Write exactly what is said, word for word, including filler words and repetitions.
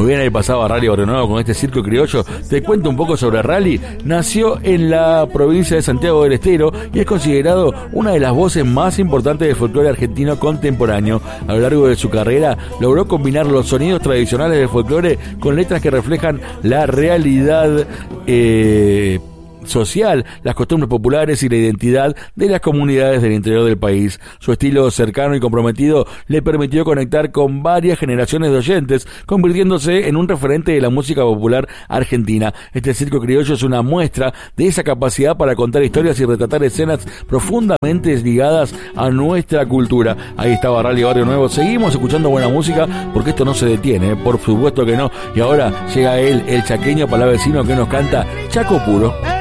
Muy bien, ahí pasaba Rally Barrio Nuevo con este circo criollo. Te cuento un poco sobre Rally. Nació en la provincia de Santiago del Estero y es considerado una de las voces más importantes del folclore argentino contemporáneo. A lo largo de su carrera logró combinar los sonidos tradicionales del folclore con letras que reflejan la realidad eh, social, las costumbres populares y la identidad de las comunidades del interior del país. Su estilo cercano y comprometido le permitió conectar con varias generaciones de oyentes, convirtiéndose en un referente de la música popular argentina. Este circo criollo es una muestra de esa capacidad para contar historias y retratar escenas profundamente ligadas a nuestra cultura. Ahí estaba Rally Barrio Nuevo. Seguimos escuchando buena música porque esto no se detiene, ¿eh? Por supuesto que no. Y ahora llega él, el chaqueño palavecino, que nos canta Chaco Puro.